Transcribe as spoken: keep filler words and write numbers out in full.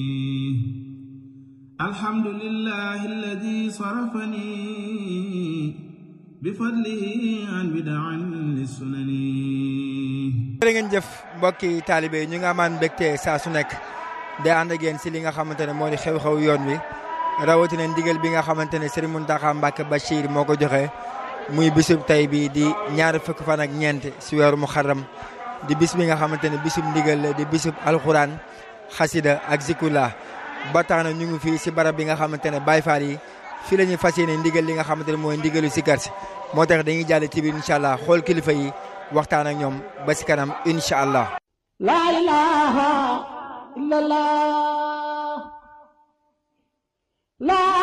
الحمد لله الذي صرفني بفضله عن بدع للسنن. jërë ngeen jëf mbokki taalibe ñu nga amaan mbégte saa su nekk day ànd ak yéen si li nga xamante ne moo di xew-xew yoon wi rawatina ndigal bi nga xamante ne Serigne Mountakha Mbacké Bachir moo ko joxe muy bisub tey bi di ñaar fukk fan ak ñeent si weeru Muharram di bis bi nga xamante ne bisub ndigal la di bisub alxuraan xasida ak zikrullah ba tax na ñu ngi fii si barab bi nga xamante ne Baye Fall yi fii la ñuy fas yéene ndigal li nga xamante ne mooy ndigalu sikar si moo tax dañuy jàll ci biir incha allah xool kilifa yi waxtaan ak ñoom ba si kanam incha allah. La ilaha illallah. La